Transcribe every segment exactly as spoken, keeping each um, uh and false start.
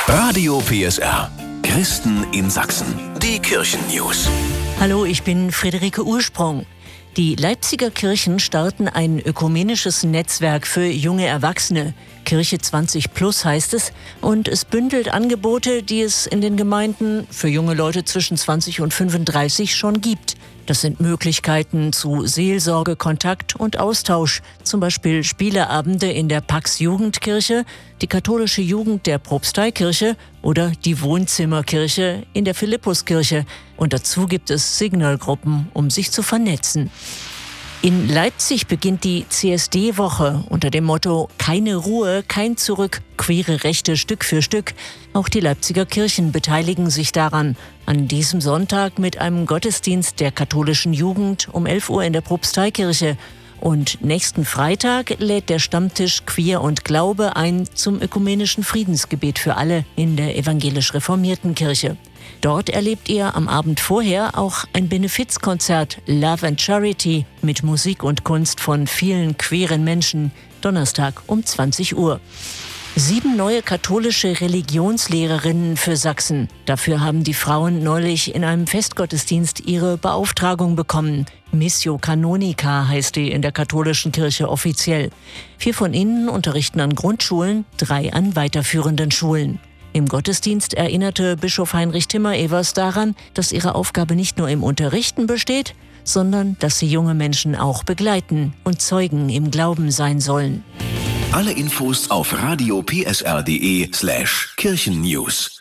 Radio P S R. Christen in Sachsen. Die Kirchennews. Hallo, ich bin Friederike Ursprung. Die Leipziger Kirchen starten ein ökumenisches Netzwerk für junge Erwachsene. Kirche zwanzig plus heißt es. Und es bündelt Angebote, die es in den Gemeinden für junge Leute zwischen zwanzig und fünfunddreißig schon gibt. Das sind Möglichkeiten zu Seelsorge, Kontakt und Austausch. Zum Beispiel Spieleabende in der Pax Jugendkirche, die katholische Jugend der Propsteikirche oder die Wohnzimmerkirche in der Philippuskirche. Und dazu gibt es Signalgruppen, um sich zu vernetzen. In Leipzig beginnt die C S D-Woche unter dem Motto „Keine Ruhe, kein Zurück, queere Rechte Stück für Stück". Auch die Leipziger Kirchen beteiligen sich daran. An diesem Sonntag mit einem Gottesdienst der katholischen Jugend um elf Uhr in der Propsteikirche. Und nächsten Freitag lädt der Stammtisch Queer und Glaube ein zum ökumenischen Friedensgebet für alle in der evangelisch-reformierten Kirche. Dort erlebt ihr am Abend vorher auch ein Benefizkonzert Love and Charity mit Musik und Kunst von vielen queeren Menschen, Donnerstag um zwanzig Uhr. Sieben neue katholische Religionslehrerinnen für Sachsen. Dafür haben die Frauen neulich in einem Festgottesdienst ihre Beauftragung bekommen. Missio Canonica heißt die in der katholischen Kirche offiziell. Vier von ihnen unterrichten an Grundschulen, drei an weiterführenden Schulen. Im Gottesdienst erinnerte Bischof Heinrich Timmer-Evers daran, dass ihre Aufgabe nicht nur im Unterrichten besteht, sondern dass sie junge Menschen auch begleiten und Zeugen im Glauben sein sollen. Alle Infos auf radio p s r punkt d e slash Kirchennews.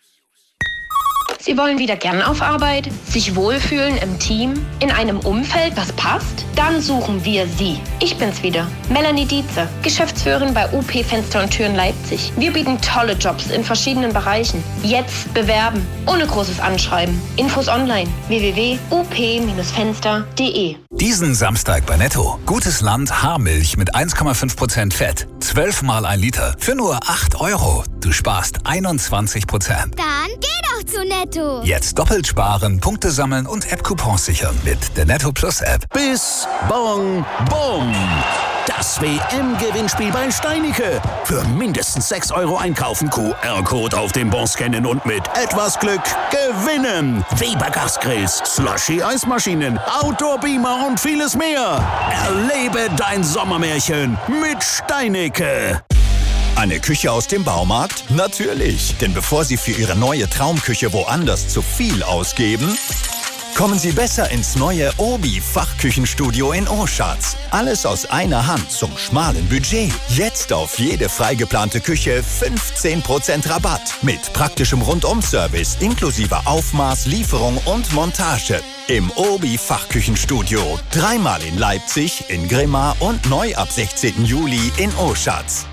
Sie wollen wieder gern auf Arbeit, sich wohlfühlen im Team, in einem Umfeld, das passt? Dann suchen wir Sie. Ich bin's wieder, Melanie Dietze, Geschäftsführerin bei U P Fenster und Türen Leipzig. Wir bieten tolle Jobs in verschiedenen Bereichen. Jetzt bewerben, ohne großes Anschreiben. Infos online, w w w punkt u p Fenster punkt d e. Diesen Samstag bei Netto. Gutes Land Haarmilch mit eins Komma fünf Prozent Fett. zwölf Mal ein Liter für nur acht Euro. Du sparst einundzwanzig Prozent. Dann geh doch zu Netto. Jetzt doppelt sparen, Punkte sammeln und App-Coupons sichern mit der Netto Plus App. Bis Bon Bom. Das W M-Gewinnspiel bei Steinicke. Für mindestens sechs Euro einkaufen, Q R-Code auf dem Bon scannen und mit etwas Glück gewinnen. Weber Gasgrills, Slushy-Eismaschinen, Outdoor-Beamer und vieles mehr. Erlebe dein Sommermärchen mit Steinicke. Eine Küche aus dem Baumarkt? Natürlich, denn bevor Sie für Ihre neue Traumküche woanders zu viel ausgeben, kommen Sie besser ins neue Obi-Fachküchenstudio in Oschatz. Alles aus einer Hand zum schmalen Budget. Jetzt auf jede freigeplante Küche fünfzehn Prozent Rabatt. Mit praktischem Rundum-Service inklusive Aufmaß, Lieferung und Montage. Im Obi-Fachküchenstudio. Dreimal in Leipzig, in Grimma und neu ab sechzehnten Juli in Oschatz.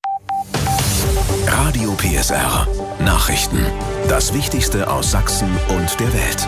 Radio P S R. Nachrichten. Das Wichtigste aus Sachsen und der Welt.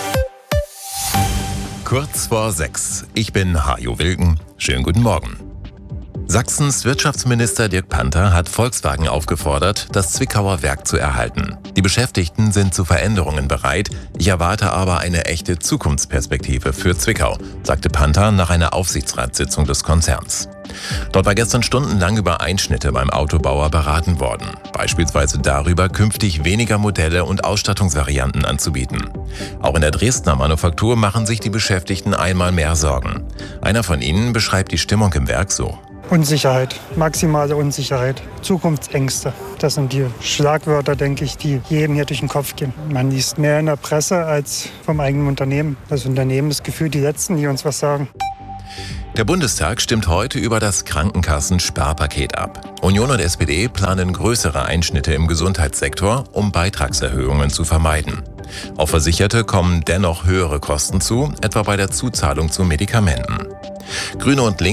Kurz vor sechs. Ich bin Hajo Wilken. Schönen guten Morgen. Sachsens Wirtschaftsminister Dirk Panther hat Volkswagen aufgefordert, das Zwickauer Werk zu erhalten. Die Beschäftigten sind zu Veränderungen bereit. Ich erwarte aber eine echte Zukunftsperspektive für Zwickau, sagte Panther nach einer Aufsichtsratssitzung des Konzerns. Dort war gestern stundenlang über Einschnitte beim Autobauer beraten worden. Beispielsweise darüber, künftig weniger Modelle und Ausstattungsvarianten anzubieten. Auch in der Dresdner Manufaktur machen sich die Beschäftigten einmal mehr Sorgen. Einer von ihnen beschreibt die Stimmung im Werk so. Unsicherheit, maximale Unsicherheit, Zukunftsängste. Das sind die Schlagwörter, denke ich, die jedem hier durch den Kopf gehen. Man liest mehr in der Presse als vom eigenen Unternehmen. Das Unternehmen ist gefühlt die Letzten, die uns was sagen. Der Bundestag stimmt heute über das Krankenkassen-Sparpaket ab. Union und S P D planen größere Einschnitte im Gesundheitssektor, um Beitragserhöhungen zu vermeiden. Auf Versicherte kommen dennoch höhere Kosten zu, etwa bei der Zuzahlung zu Medikamenten. Grüne und Linke